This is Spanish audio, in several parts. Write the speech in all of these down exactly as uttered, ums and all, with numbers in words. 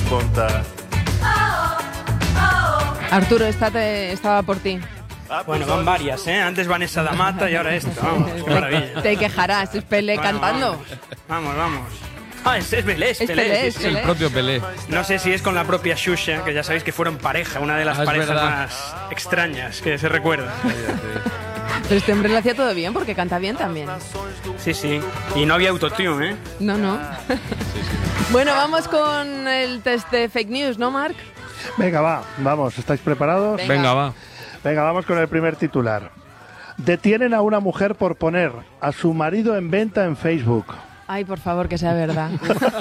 punta. Arturo, esta te, estaba por ti. Ah, bueno, van varias, ¿eh? Antes Vanessa da Mata y ahora esto. Vamos, qué maravilla. Te quejarás, es Pelé Bueno, cantando. Vamos, vamos. vamos. Ah, es, es Pelé, es Es Pelé. Pelé, sí, es sí. Pelé. El propio Pelé. No sé si es con la propia Xuxa, que ya sabéis que fueron pareja, una de las Ah, es parejas verdad. más extrañas que se recuerdan. Pero este hombre lo hacía todo bien porque canta bien también. Sí, sí. Y no había autotune, ¿eh? No, no. Bueno, vamos con el test de fake news, ¿no, Marc? Venga, va, vamos, ¿estáis preparados? Venga. Venga, va. Venga, vamos con el primer titular. Detienen a una mujer por poner a su marido en venta en Facebook. Ay, por favor, que sea verdad.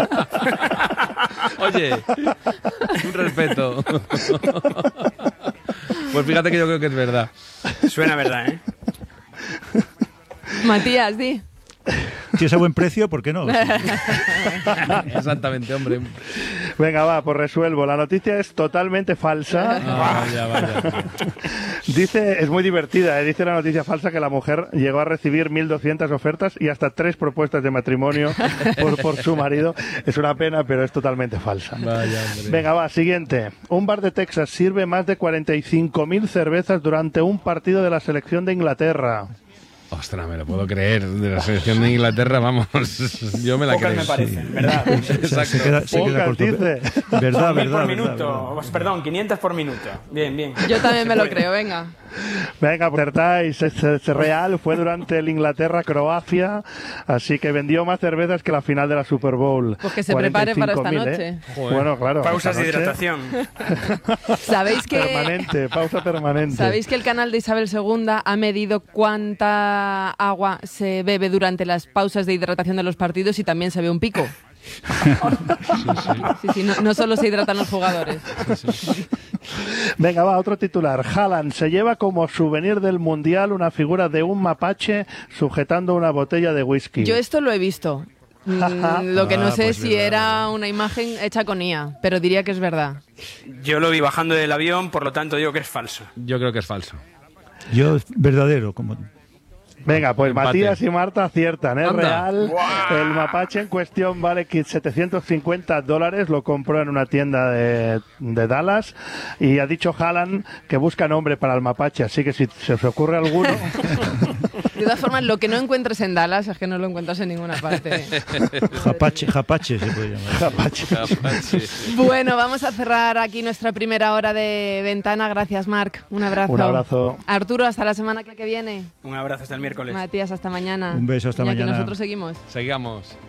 Oye, un respeto. Pues fíjate que yo creo que es verdad. Suena verdad, ¿eh? Matías, di. Si es a buen precio, ¿por qué no? Exactamente, hombre. Venga, va, pues resuelvo. La noticia es totalmente falsa. Ah, vaya, vaya. Dice, es muy divertida, ¿eh? Dice la noticia falsa que la mujer llegó a recibir mil doscientas ofertas y hasta tres propuestas de matrimonio por, por su marido. Es una pena, pero es totalmente falsa. Vaya, hombre. Venga, va, siguiente. Un bar de Texas sirve más de cuarenta y cinco mil cervezas durante un partido de la selección de Inglaterra. Ostras, me lo puedo creer. De la selección de Inglaterra, vamos, yo me la Pocas creo. me parecen, ¿verdad? Exacto. Se queda, se queda Pocas, corto. dice. Verdad, Mil verdad, por verdad, minuto. verdad. Pues, perdón, quinientas por minuto. Bien, bien. Yo también me lo puede. creo, venga. Venga, acertáis, es, es real, fue durante el Inglaterra-Croacia, así que vendió más cervezas que la final de la Super Bowl. Pues que se prepare para esta cuarenta y cinco mil, noche. ¿eh? Joder. Bueno, claro. Pausas esta de noche, hidratación. ¿Sabéis que, Permanente, pausa permanente. ¿Sabéis que el canal de Isabel segunda ha medido cuánta agua se bebe durante las pausas de hidratación de los partidos y también se ve un pico? Sí, sí, no, no solo se hidratan los jugadores. Venga, va, otro titular. Haaland se lleva como souvenir del Mundial una figura de un mapache sujetando una botella de whisky. Yo esto lo he visto. Mm, Lo que no Ah, sé pues si verdad, era una imagen hecha con I A, pero diría que es verdad. Yo lo vi bajando del avión, por lo tanto digo que es falso. Yo creo que es falso. Yo, verdadero, como... Venga, pues Empate. Matías y Marta aciertan, es Anda. real. El mapache en cuestión vale setecientos cincuenta dólares, lo compró en una tienda de, de Dallas y ha dicho Haaland que busca nombre para el mapache, así que si se os ocurre alguno... De todas formas, lo que no encuentres en Dallas es que no lo encuentras en ninguna parte. Japache, japache se puede llamar. mapache. Bueno, vamos a cerrar aquí nuestra primera hora de ventana. Gracias, Marc. Un abrazo. Un abrazo. Arturo, hasta la semana que viene. Un abrazo hasta el miércoles. Matías, hasta mañana. Un beso, hasta Iñaki, mañana. nosotros seguimos. Seguimos.